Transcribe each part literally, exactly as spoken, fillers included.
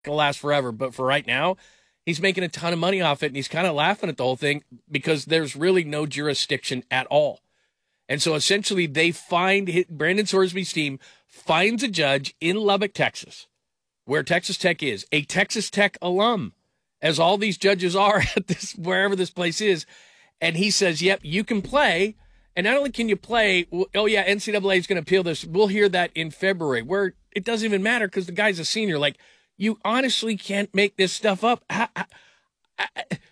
going to last forever. But for right now, he's making a ton of money off it, and he's kind of laughing at the whole thing because there's really no jurisdiction at all. And so essentially they find, Brandon Sorsby's team finds a judge in Lubbock, Texas, where Texas Tech is, a Texas Tech alum, as all these judges are at this, wherever this place is. And he says, yep, you can play. And not only can you play, oh yeah, N C double A is going to appeal this. We'll hear that in February, where it doesn't even matter because the guy's a senior. Like, you honestly can't make this stuff up. I, I, I,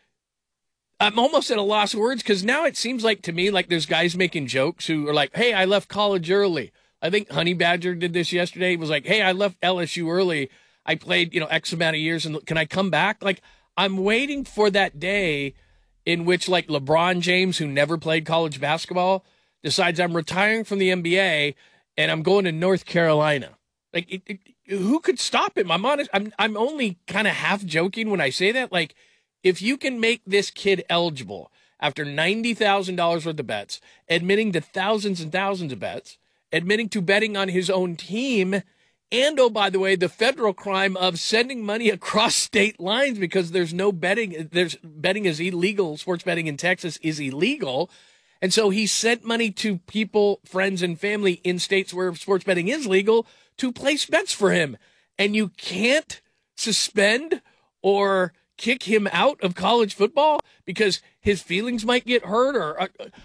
I'm almost at a loss of words because now it seems like to me like there's guys making jokes who are like, hey, I left college early. I think Honey Badger did this yesterday. He was like, hey, I left L S U early. I played, you know, X amount of years, and can I come back? Like, I'm waiting for that day in which, like, LeBron James, who never played college basketball, decides I'm retiring from the N B A and I'm going to North Carolina. Like, it, it, who could stop him? I'm honest. I'm I'm only kind of half joking when I say that. Like, if you can make this kid eligible after ninety thousand dollars worth of bets, admitting to thousands and thousands of bets, admitting to betting on his own team, and, oh, by the way, the federal crime of sending money across state lines because there's no betting. There's betting is illegal. Sports betting in Texas is illegal. And so he sent money to people, friends, and family in states where sports betting is legal to place bets for him. And you can't suspend or kick him out of college football because his feelings might get hurt or uh,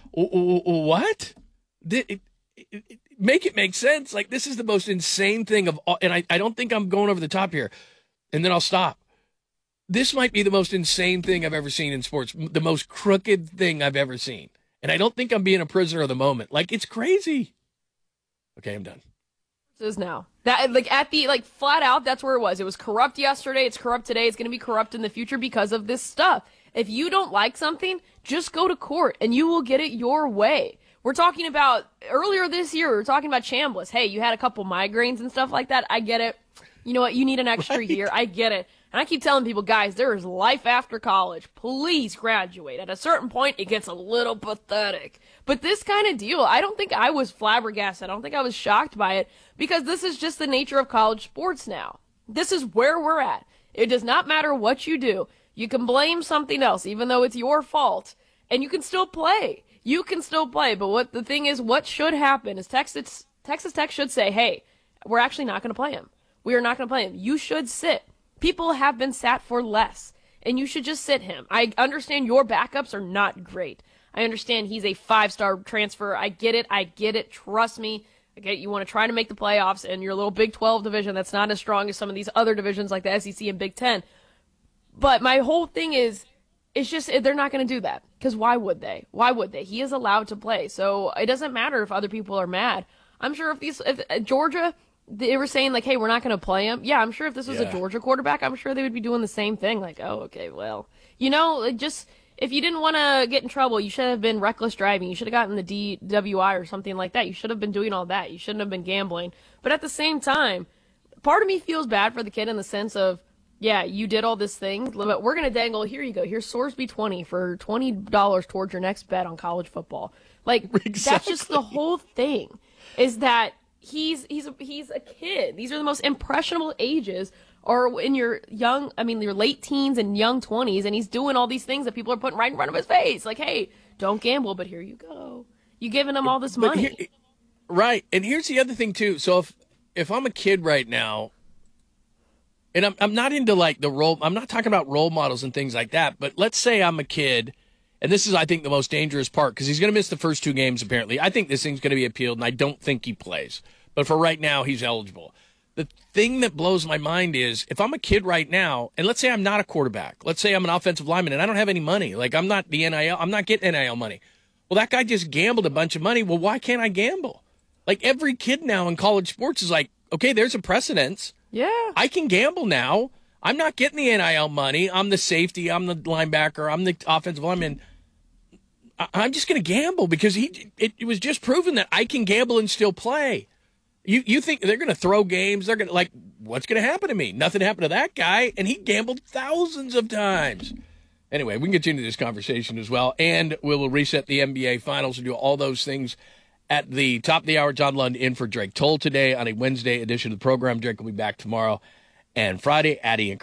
what? It, it, it, make it make sense. Like, this is the most insane thing of all, and I, I don't think I'm going over the top here, and then I'll stop. This might be the most insane thing I've ever seen in sports, the most crooked thing I've ever seen. And I don't think I'm being a prisoner of the moment. Like, it's crazy. Okay, I'm done. Is now that like at the like flat out that's where it was. It was corrupt yesterday, it's corrupt today, it's going to be corrupt in the future because of this stuff. If you don't like something, just go to court and you will get it your way. We're talking about earlier this year, we were talking about Chambliss. Hey, you had a couple migraines and stuff like that. I get it. You know what? You need an extra right. year. I get it. And I keep telling people, guys, there is life after college. Please graduate. At a certain point, it gets a little pathetic. But this kind of deal, I don't think I was flabbergasted. I don't think I was shocked by it because this is just the nature of college sports now. This is where we're at. It does not matter what you do. You can blame something else, even though it's your fault, and you can still play. You can still play. But what the thing is, what should happen is Texas, Texas Tech should say, hey, we're actually not going to play him. We are not going to play him. You should sit. People have been sat for less, and you should just sit him. I understand your backups are not great. I understand he's a five-star transfer. I get it. I get it. Trust me. I get it. You want to try to make the playoffs in your little Big twelve division that's not as strong as some of these other divisions like the S E C and Big ten. But my whole thing is, it's just they're not going to do that because why would they? Why would they? He is allowed to play, so it doesn't matter if other people are mad. I'm sure if these if uh, Georgia. They were saying, like, hey, we're not going to play him. Yeah, I'm sure if this was yeah. a Georgia quarterback, I'm sure they would be doing the same thing. Like, oh, okay, well. You know, just if you didn't want to get in trouble, you should have been reckless driving. You should have gotten the D W I or something like that. You should have been doing all that. You shouldn't have been gambling. But at the same time, part of me feels bad for the kid in the sense of, yeah, you did all this thing, but we're going to dangle, here you go, here's Sorsby twenty for twenty dollars towards your next bet on college football. Like, exactly. That's just the whole thing, is that He's he's a, he's a kid. These are the most impressionable ages, or in your young, I mean, your late teens and young twenties, and he's doing all these things that people are putting right in front of his face. Like, hey, don't gamble, but here you go. You giving him all this money. Here, right, and here's the other thing, too. So if if I'm a kid right now, and I'm I'm not into, like, the role, I'm not talking about role models and things like that, but let's say I'm a kid, and this is, I think, the most dangerous part, because he's going to miss the first two games, apparently. I think this thing's going to be appealed, and I don't think he plays. But for right now, he's eligible. The thing that blows my mind is, if I'm a kid right now, and let's say I'm not a quarterback. Let's say I'm an offensive lineman, and I don't have any money. Like, I'm not the N I L. I'm not getting N I L money. Well, that guy just gambled a bunch of money. Well, why can't I gamble? Like, every kid now in college sports is like, okay, there's a precedence. Yeah. I can gamble now. I'm not getting the N I L money. I'm the safety. I'm the linebacker. I'm the offensive lineman. I'm just going to gamble because he. It, it was just proven that I can gamble and still play. You you think they're going to throw games? They're going to, like, what's going to happen to me? Nothing happened to that guy, and he gambled thousands of times. Anyway, we can continue this conversation as well, and we will reset the N B A Finals and do all those things at the top of the hour. John Lund in for Drake Toll today on a Wednesday edition of the program. Drake will be back tomorrow And Friday, Addie and